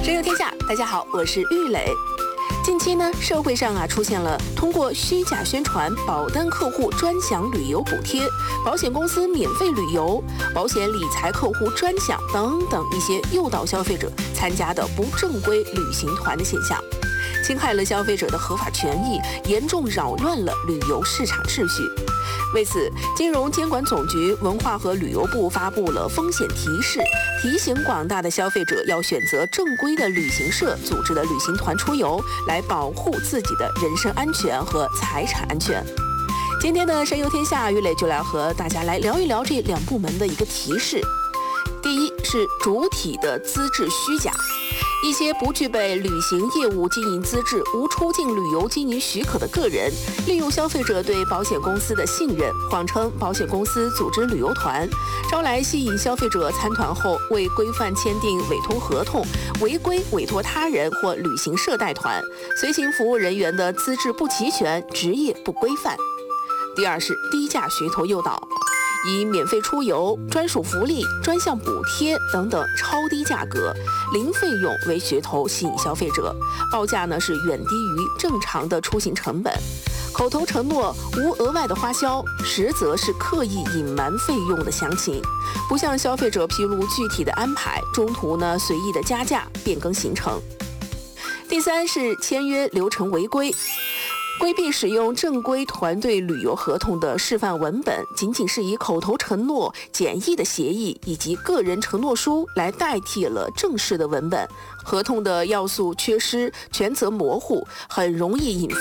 神游天下，大家好，我是玉磊。近期呢，社会上出现了通过虚假宣传保单客户专享旅游补贴、保险公司免费旅游、保险理财客户专享等等一些诱导消费者参加的不正规旅行团的现象，侵害了消费者的合法权益，严重扰乱了旅游市场秩序。为此，金融监管总局、文化和旅游部发布了风险提示，提醒广大的消费者要选择正规的旅行社组织的旅行团出游，来保护自己的人身安全和财产安全。今天的神游天下，玉磊就来和大家来聊一聊这两部门的一个提示。第一是主体的资质虚假。一些不具备旅行业务经营资质、无出境旅游经营许可的个人，利用消费者对保险公司的信任，谎称保险公司组织旅游团，招来吸引消费者参团后未规范签订委托合同，违规委托他人或旅行社带团，随行服务人员的资质不齐全，职业不规范。第二是低价噱头诱导。以免费出游、专属福利、专项补贴等等超低价格、零费用为噱头吸引消费者，报价呢是远低于正常的出行成本，口头承诺无额外的花销，实则是刻意隐瞒费用的详情，不向消费者披露具体的安排，中途呢随意的加价变更行程。第三是签约流程违规。规避使用正规团队旅游合同的示范文本，仅仅是以口头承诺、简易的协议以及个人承诺书来代替了正式的文本，合同的要素缺失、权责模糊，很容易引发